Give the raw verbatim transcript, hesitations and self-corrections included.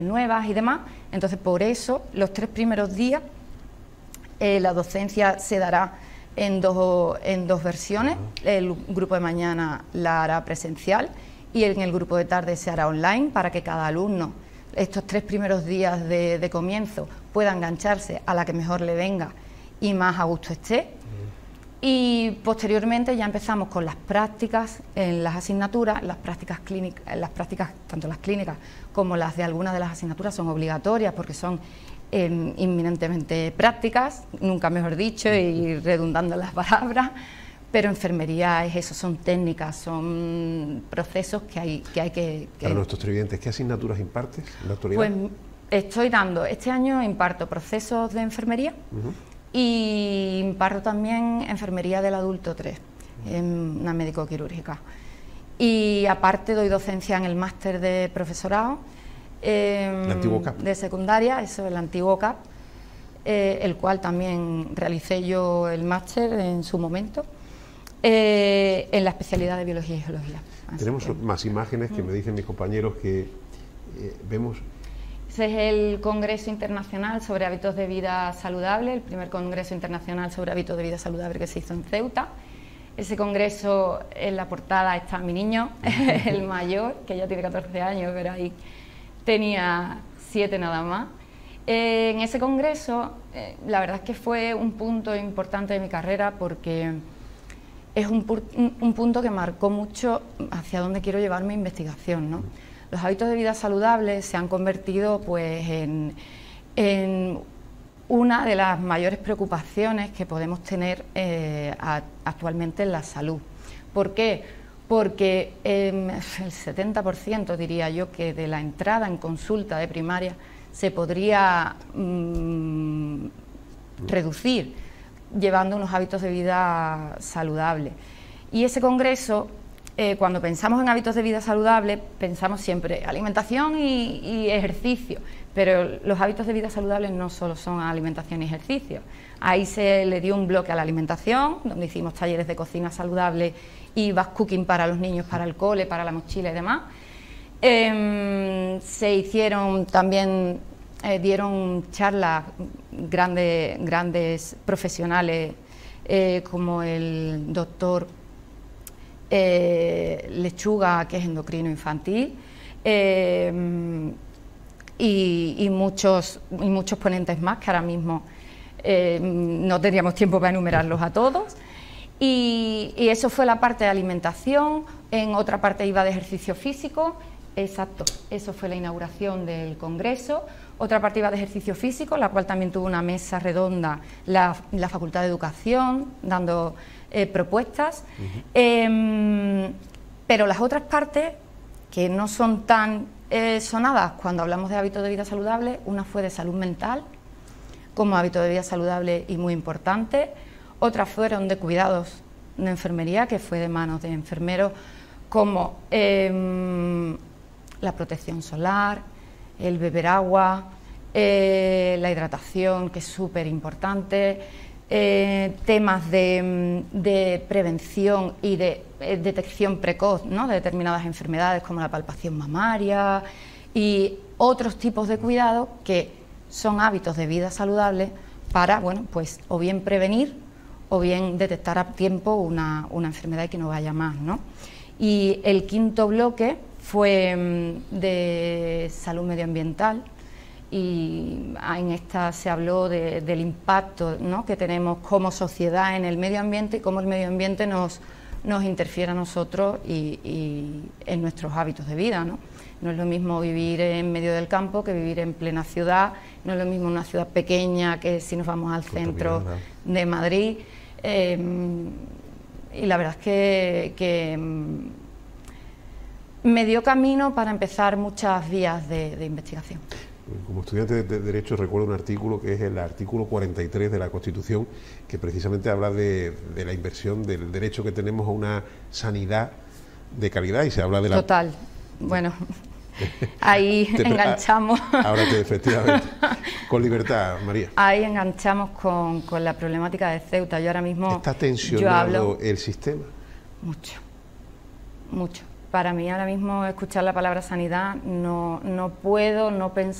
nuevas y demás. Entonces, por eso, los tres primeros días eh, la docencia se dará en dos, en dos versiones. El grupo de mañana la hará presencial y en el grupo de tarde se hará online, para que cada alumno estos tres primeros días de, de comienzo pueda engancharse a la que mejor le venga y más a gusto esté. Y posteriormente ya empezamos con las prácticas en las asignaturas. Las prácticas clínicas, las prácticas, tanto las clínicas como las de algunas de las asignaturas, son obligatorias porque son eh, inminentemente prácticas, nunca mejor dicho, y redundando las palabras. Pero enfermería es eso, son técnicas, son procesos que hay que... hay que, que Para nuestros televidentes, ¿qué asignaturas impartes en la actualidad? Pues estoy dando, este año imparto procesos de enfermería, uh-huh, y imparto también enfermería del adulto tres, uh-huh, en una médico-quirúrgica. Y aparte doy docencia en el máster de profesorado, eh, ¿El antiguo C A P? De secundaria, eso, el antiguo C A P, eh, el cual también realicé yo el máster en su momento. Eh, en la especialidad de Biología y Geología. Así Tenemos que, más imágenes que me dicen mis compañeros que eh, vemos. Ese es el Congreso Internacional sobre Hábitos de Vida Saludable, el primer Congreso Internacional sobre Hábitos de Vida Saludable que se hizo en Ceuta. Ese congreso, en la portada está mi niño, el mayor, que ya tiene catorce años, pero ahí tenía siete nada más. Eh, en ese congreso, eh, la verdad es que fue un punto importante de mi carrera, porque es un, un punto que marcó mucho hacia dónde quiero llevar mi investigación, ¿no? Los hábitos de vida saludables se han convertido pues en, en una de las mayores preocupaciones que podemos tener eh, a, actualmente en la salud. ¿Por qué? Porque eh, el setenta por ciento, diría yo, que de la entrada en consulta de primaria se podría mmm, reducir llevando unos hábitos de vida saludables. Y ese congreso, eh, cuando pensamos en hábitos de vida saludables, pensamos siempre alimentación y, y ejercicio, pero los hábitos de vida saludables no solo son alimentación y ejercicio. Ahí se le dio un bloque a la alimentación, donde hicimos talleres de cocina saludable y back cooking para los niños, para el cole, para la mochila y demás. Eh, se hicieron también... Eh, dieron charlas grandes, grandes profesionales eh, como el doctor eh, Lechuga, que es endocrino infantil, eh, y, y, muchos, y muchos ponentes más, que ahora mismo eh, no tendríamos tiempo para enumerarlos a todos. Y, y eso fue la parte de alimentación. En otra parte iba de ejercicio físico. Exacto, eso fue la inauguración del congreso. Otra parte iba de ejercicio físico, la cual también tuvo una mesa redonda la, la Facultad de Educación, dando eh, propuestas. Uh-huh. eh, pero las otras partes, que no son tan eh, sonadas cuando hablamos de hábitos de vida saludable, una fue de salud mental, como hábito de vida saludable y muy importante. Otras fueron de cuidados de enfermería, que fue de manos de enfermeros, como eh, la protección solar, el beber agua, eh, la hidratación, que es súper importante, eh, temas de, de prevención y de eh, detección precoz, ¿no?, de determinadas enfermedades como la palpación mamaria y otros tipos de cuidados que son hábitos de vida saludable para, bueno, pues o bien prevenir o bien detectar a tiempo una, una enfermedad y que no vaya más, ¿no? Y el quinto bloque fue de salud medioambiental, y en esta se habló de, del impacto, ¿no?, que tenemos como sociedad en el medio ambiente y cómo el medio ambiente nos, nos interfiere a nosotros y, y en nuestros hábitos de vida, ¿no? No es lo mismo vivir en medio del campo que vivir en plena ciudad, no es lo mismo una ciudad pequeña que si nos vamos al centro de Madrid. Eh, y la verdad es que... que me dio camino para empezar muchas vías de, de investigación. Como estudiante de, de Derecho recuerdo un artículo que es el artículo cuarenta y tres de la Constitución, que precisamente habla de, de la inversión del derecho que tenemos a una sanidad de calidad, y se habla de la... Total, bueno, ahí te, enganchamos... Ahora que efectivamente, con libertad, María. Ahí enganchamos con, con la problemática de Ceuta. Yo ahora mismo... ¿Está tensionado yo hablo, el sistema? Mucho, mucho. para mí ahora mismo escuchar la palabra sanidad no, no puedo no pensar